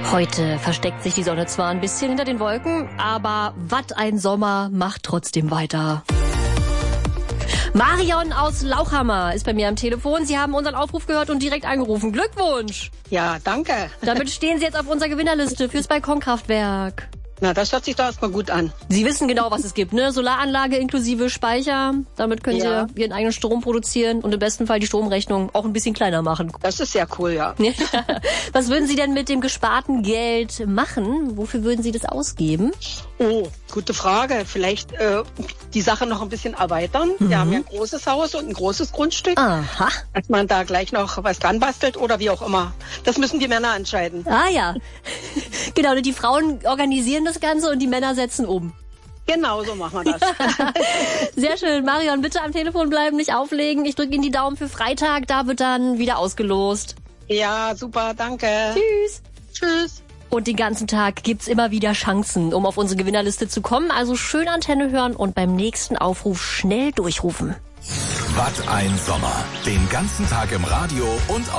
Heute versteckt sich die Sonne zwar ein bisschen hinter den Wolken, aber wat ein Sommer macht trotzdem weiter. Marion aus Lauchhammer ist bei mir am Telefon. Sie haben unseren Aufruf gehört und direkt angerufen. Glückwunsch! Ja, danke. Damit stehen Sie jetzt auf unserer Gewinnerliste fürs Balkonkraftwerk. Na, das hört sich doch erstmal gut an. Sie wissen genau, was es gibt, ne? Solaranlage inklusive Speicher. Damit können Sie Ihren eigenen Strom produzieren und im besten Fall die Stromrechnung auch ein bisschen kleiner machen. Das ist sehr cool, ja. Was würden Sie denn mit dem gesparten Geld machen? Wofür würden Sie das ausgeben? Oh, gute Frage. Vielleicht die Sache noch ein bisschen erweitern. Wir haben ja ein großes Haus und ein großes Grundstück. Aha. Dass man da gleich noch was dran bastelt oder wie auch immer. Das müssen die Männer entscheiden. Ah ja. Genau, die Frauen organisieren das Ganze und die Männer setzen um. Genau, so machen wir das. Sehr schön. Marion, bitte am Telefon bleiben, nicht auflegen. Ich drücke Ihnen die Daumen für Freitag. Da wird dann wieder ausgelost. Ja, super, danke. Tschüss. Tschüss. Und den ganzen Tag gibt's immer wieder Chancen, um auf unsere Gewinnerliste zu kommen. Also schön Antenne hören und beim nächsten Aufruf schnell durchrufen. Wat ein Sommer. Den ganzen Tag im Radio und